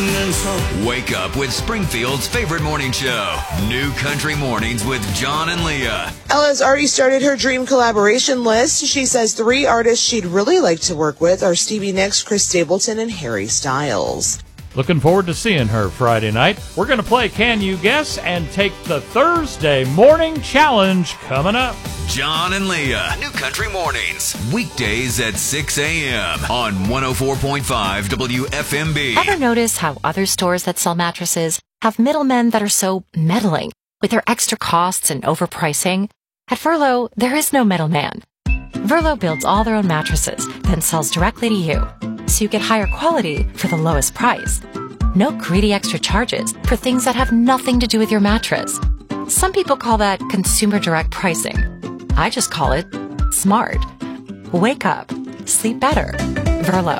Wake up with Springfield's favorite morning show, New Country Mornings with John and Leah. Ella's already started her dream collaboration list. She says 3 artists she'd really like to work with are Stevie Nicks, Chris Stapleton, and Harry Styles. Looking forward to seeing her Friday night. We're going to play Can You Guess and take the Thursday morning challenge coming up. John and Leah, New Country Mornings, weekdays at 6 a.m. on 104.5 WFMB. Ever notice how other stores that sell mattresses have middlemen that are so meddling with their extra costs and overpricing? At Verlo, there is no middleman. Verlo builds all their own mattresses, then sells directly to you, so you get higher quality for the lowest price. No greedy extra charges for things that have nothing to do with your mattress. Some people call that consumer direct pricing. I just call it smart. Wake up. Sleep better. Verlo.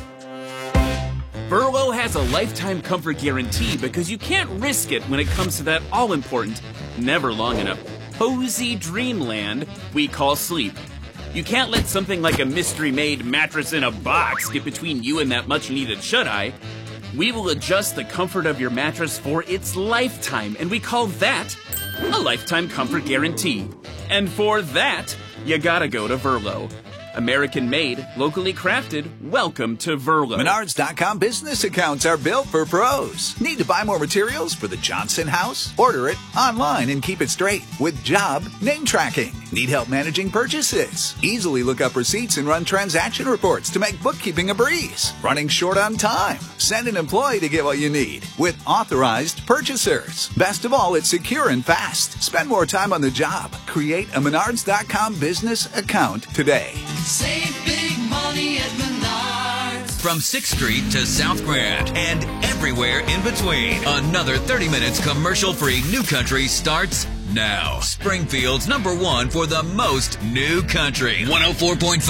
Verlo has a lifetime comfort guarantee because you can't risk it when it comes to that all-important, never long enough, cozy dreamland we call sleep. You can't let something like a mystery-made mattress in a box get between you and that much-needed shut-eye. We will adjust the comfort of your mattress for its lifetime, and we call that a lifetime comfort guarantee. And for that, you gotta go to Verlo. American-made, locally crafted, welcome to Verlo. Menards.com business accounts are built for pros. Need to buy more materials for the Johnson house? Order it online and keep it straight with Job Name Tracking. Need help managing purchases? Easily look up receipts and run transaction reports to make bookkeeping a breeze. Running short on time? Send an employee to get what you need with authorized purchasers. Best of all, it's secure and fast. Spend more time on the job. Create a Menards.com business account today. Save big money at Menards. From 6th Street to South Grand and everywhere in between. Another 30 minutes commercial-free New Country starts now. Springfield's #1 for the most New Country. 104.5